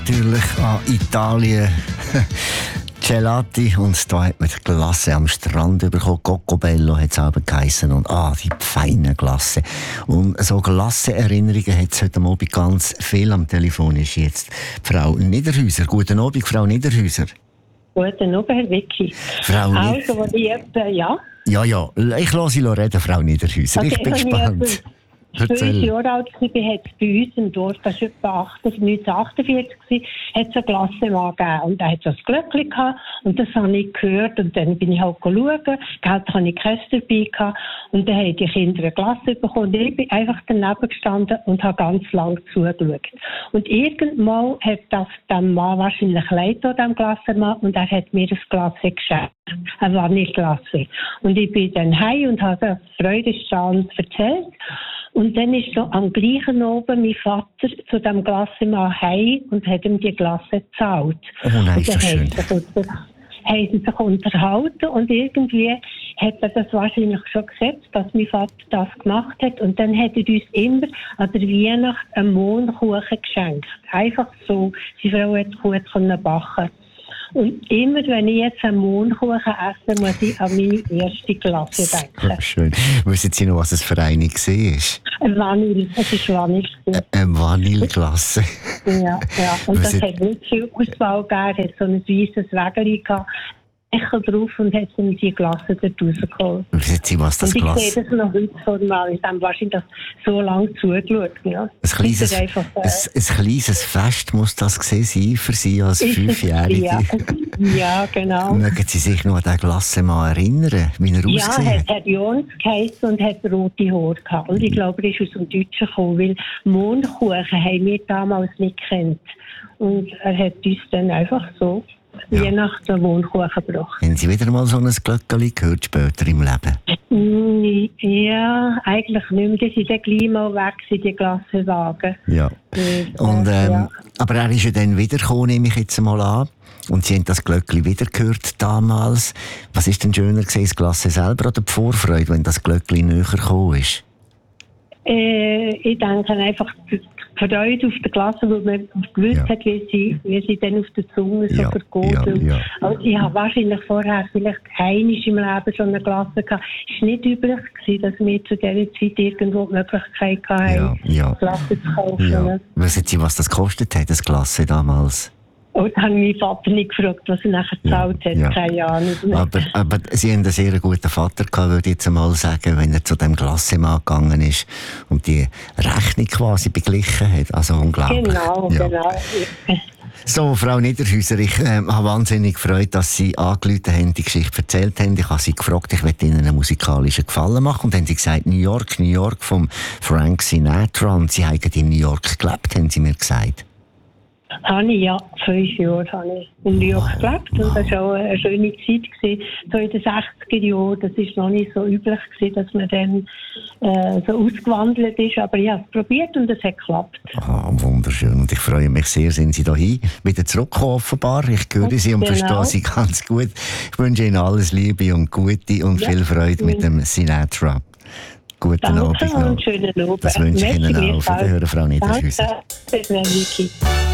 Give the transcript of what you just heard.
natürlich an Italien. Gelati, und da hat man die Glasse am Strand bekommen. Coccobello hat es auch geheissen. Und die feine Glasse. Und so Glasse-Erinnerungen hat es heute Abend ganz viel. Am Telefon ist jetzt Frau Niederhäuser. Guten Abend, Frau Niederhäuser. Guten Abend, Herr Vicky. Frau also, was ich ja? Ja, ich lasse Sie reden, Frau Niederhäuser. Ich bin gespannt. 5 Jahre alt war, hat es bei uns im Dorf, das war etwa 1948, hat es eine Klassenmann gegeben. Und er hat so ein Glöckchen gehabt, und das habe ich gehört. Und dann bin ich halt schauen, Geld hatte ich keins dabei gehabt. Und dann haben die Kinder eine Klasse bekommen. Und ich bin einfach daneben gestanden und habe ganz lange zugeschaut. Und irgendwann hat das dem Mann wahrscheinlich leid, dem Klassenmann, und er hat mir das Klasse geschenkt. Eine Vanilleklasse. Und ich bin dann heim und habe das freudestrahlend erzählt. Und dann ist noch am gleichen oben mein Vater zu dem Klassenmann heim und hat ihm die Glasse gezahlt. Oh nein, und ist das schön. Haben sie sich unterhalten, und irgendwie hat er das wahrscheinlich schon gesetzt, dass mein Vater das gemacht hat. Und dann hat er uns immer an der Weihnacht einen Mohnkuchen geschenkt. Einfach so. Seine Frau hat gut backen. Und immer, wenn ich jetzt einen Mohnkuchen esse, muss ich an meine erste Klasse denken. Schön. Wissen Sie noch, was es für eine war? Eine Vanille. Es ist Vanille. Eine Vanilleklasse. Ja. Und das hat nicht viel Auswahl gegeben. Es hat so ein weisses Wägeli gehabt. Echo drauf, und hat dann die Glasse dort rausgeholt. Wissen Sie, was das Glas... Und ich sehe das noch heute vor mir. Ich habe wahrscheinlich das so lange zugeschaut. Ja. Ein kleines Fest muss das gewesen sein für Sie als 5-Jährige. Ja, genau. Mögen Sie sich noch an den Glassemann erinnern, wie er ausgesehen hat? Ja, er hat Jons geheissen und hat rote Haare gehabt. Und ich glaube, er ist aus dem Deutschen gekommen, weil Mohnkuchen haben wir damals nicht gekannt. Und er hat uns dann einfach so Weihnachten Mohnkuchen gebracht. Haben Sie wieder mal so ein Glöckchen gehört später im Leben? Ja, eigentlich nicht mehr. Die sind dann gleich mal weg, die Glassenwagen. Ja. Aber er ist ja dann wiedergekommen, nehme ich jetzt mal an. Und Sie haben das Glöckchen wieder gehört damals. Was ist denn schöner gewesen, das Glasse selber oder die Vorfreude, wenn das Glöckchen näher gekommen ist? Ich denke einfach die Freude auf der Klasse, weil man gewusst hat, wie sie dann auf der Zunge so vergeht. Ja. Also ich habe wahrscheinlich vorher vielleicht einmal im Leben so eine Klasse gehabt. Es war nicht üblich gewesen, dass wir zu dieser Zeit irgendwo die Möglichkeit hatten, Klasse zu kaufen. Ja. Wissen Sie, was das gekostet hat, das Klasse damals? Und dann habe ich meinen Vater nicht gefragt, was er nachher gezahlt hat. Ja. Keine Ahnung. Aber Sie haben einen sehr guten Vater gehabt, würde ich jetzt einmal sagen, wenn er zu dem Glassemann gegangen ist und die Rechnung quasi beglichen hat. Also unglaublich. Genau. So, Frau Niederhäuser, ich habe wahnsinnig gefreut, dass Sie angerufen haben, die Geschichte erzählt haben. Ich habe Sie gefragt, ich möchte Ihnen einen musikalischen Gefallen machen. Und dann haben Sie gesagt, New York vom Frank Sinatra. Und Sie haben in New York gelebt, haben Sie mir gesagt. Habe ich, ja. 5 Jahre habe ich in New York gelebt. Und das war auch eine schöne Zeit gewesen. So in den 60er Jahren. Das war noch nicht so üblich gewesen, dass man dann so ausgewandelt ist. Aber ich habe es probiert und es hat geklappt. Wunderschön. Und ich freue mich sehr, sind Sie hierhin wieder zurückgekommen, offenbar. Ich höre Sie und verstehe Sie ganz gut. Ich wünsche Ihnen alles Liebe und Gute und viel Freude mit dem Sinatra. Guten Abend noch. Und schönen Abend. Das wünsche ich Ihnen auch. Auf Wiederhören, Frau Niederhäuser. Danke, Vicky.